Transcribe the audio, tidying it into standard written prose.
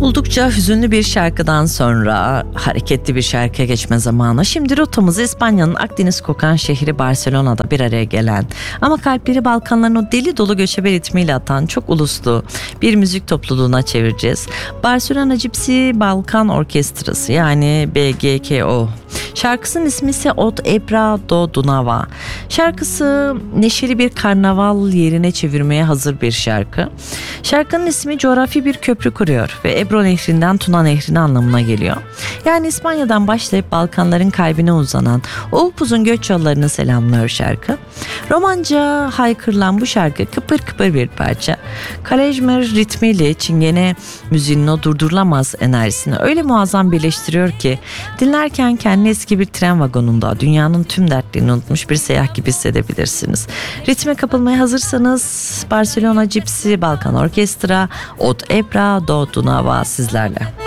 Oldukça hüzünlü bir şarkıdan sonra hareketli bir şarkıya geçme zamanı. Şimdi rotamızı İspanya'nın Akdeniz kokan şehri Barcelona'da bir araya gelen ama kalpleri Balkanların o deli dolu göçebe ritmiyle atan çok uluslu bir müzik topluluğuna çevireceğiz. Barcelona Gypsy Balkan Orkestrası, yani BGKO. Şarkısının ismi ise Od Ebra do Dunava. Şarkısı neşeli bir karnaval yerine çevirmeye hazır bir şarkı. Şarkının ismi coğrafi bir köprü kuruyor ve Ebro Nehri'nden Tuna Nehri'ne anlamına geliyor. Yani İspanya'dan başlayıp Balkanların kalbine uzanan o upuzun göç yollarını selamlıyor şarkı. Romanca haykırılan bu şarkı kıpır kıpır bir parça. Kalejmer ritmiyle Çingene müziğinin o durdurulamaz enerjisini öyle muazzam birleştiriyor ki dinlerken kendini eski bir tren vagonunda dünyanın tüm dertlerini unutmuş bir seyahat gibi hissedebilirsiniz. Ritme kapılmaya hazırsanız Barcelona Gypsy Balkan Orkestra Od Ebra do Dunava sizlerle.